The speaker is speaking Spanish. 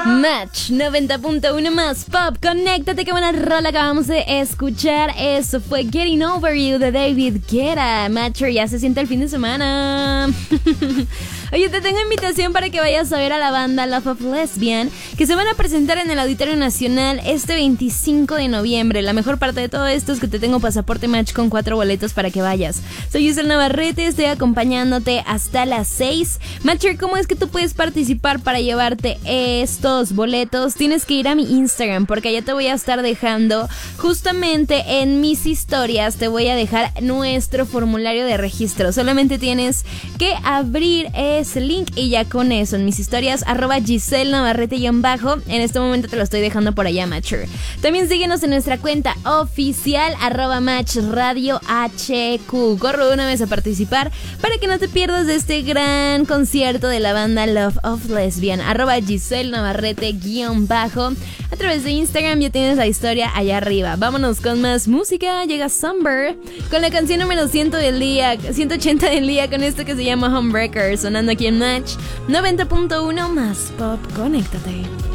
Match 90.1 más pop. Conéctate, qué buena rola acabamos de escuchar. Eso fue Getting Over You de David Guetta. Matcher, ya se siente el fin de semana. Oye, te tengo invitación para que vayas a ver a la banda Love of Lesbian, que se van a presentar en el Auditorio Nacional este 25 de noviembre. La mejor parte de todo esto es que te tengo pasaporte Match con 4 boletos para que vayas. Soy Giselle Navarrete, estoy acompañándote hasta las 6. Matcher, ¿cómo es que tú puedes participar para llevarte estos boletos? Tienes que ir a mi Instagram, porque allá te voy a estar dejando justamente en mis historias. Te voy a dejar nuestro formulario de registro. Solamente tienes que abrir ese link y ya con eso en mis historias @Giselle Navarrete-bajo. En este momento te lo estoy dejando por allá, Matcher. También síguenos en nuestra cuenta oficial @MatchRadioHQ. Corro de una vez a participar para que no te pierdas de este gran concierto de la banda Love of Lesbian. @Giselle Navarrete-bajo. A través de Instagram ya tienes la historia allá arriba. Vámonos con más música. Llega Summer con la canción número 180 del día, con esto que se llama Homebreaker, sonando aquí en Match 90.1 más pop. Conéctate.